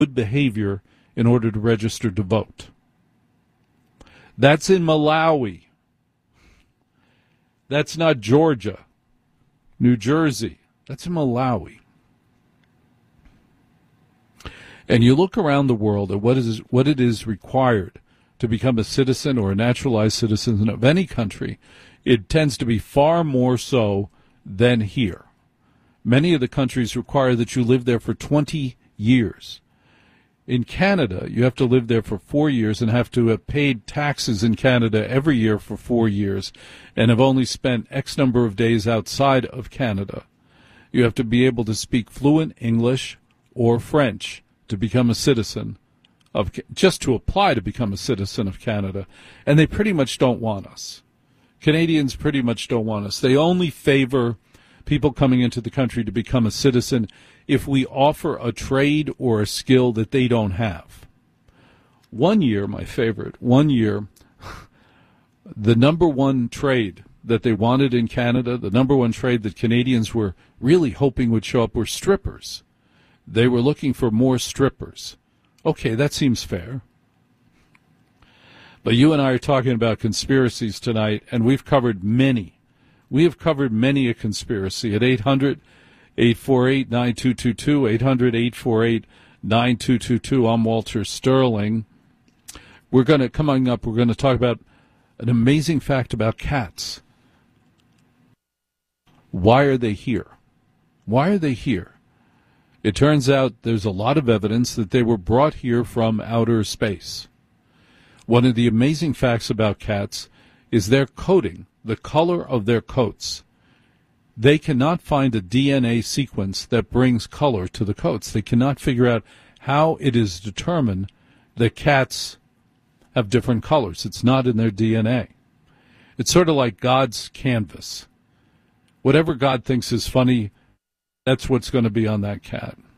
good behavior in order to register to vote. That's in Malawi. That's not Georgia, New Jersey. That's in Malawi. And you look around the world at what it is required to become a citizen or a naturalized citizen of any country. It tends to be far more so than here. Many of the countries require that you live there for 20 years. In Canada, you have to live there for 4 years and have to have paid taxes in Canada every year for 4 years and have only spent X number of days outside of Canada. You have to be able to speak fluent English or French to become a citizen of, just to apply to become a citizen of Canada. And they pretty much don't want us. Canadians pretty much don't want us. They only favor people coming into the country to become a citizen if we offer a trade or a skill that they don't have. One year, my favorite, the number one trade that they wanted in Canada, the number one trade that Canadians were really hoping would show up were strippers. They were looking for more strippers. Okay, that seems fair. But you and I are talking about conspiracies tonight, and we've covered many. We have covered many a conspiracy at 800-848-9222, 800-848-9222. I'm Walter Sterling. Coming up, we're going to talk about an amazing fact about cats. Why are they here? Why are they here? It turns out there's a lot of evidence that they were brought here from outer space. One of the amazing facts about cats is their coating, the color of their coats. They cannot find a DNA sequence that brings color to the coats. They cannot figure out how it is determined that cats have different colors. It's not in their DNA. It's sort of like God's canvas. Whatever God thinks is funny, that's what's going to be on that cat.